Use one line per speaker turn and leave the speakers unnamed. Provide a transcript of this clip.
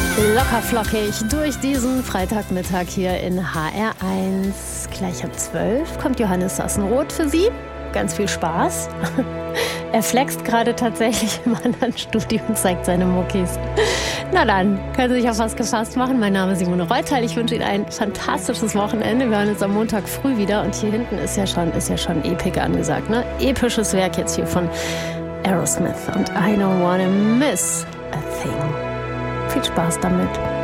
Locker flockig durch diesen Freitagmittag hier in HR1. Gleich ab 12 kommt Johannes Sassenroth für Sie. Ganz viel Spaß. Er flext gerade tatsächlich im anderen Studio und zeigt seine Muckis. Na dann, können Sie sich auf was gefasst machen. Mein Name ist Simone Reuteil. Ich wünsche Ihnen ein fantastisches Wochenende. Wir hören uns am Montag früh wieder. Und hier hinten ist ja schon Epic angesagt, ne? Episches Werk jetzt hier von Aerosmith und I Don't Wanna Miss a Thing. Viel Spaß damit.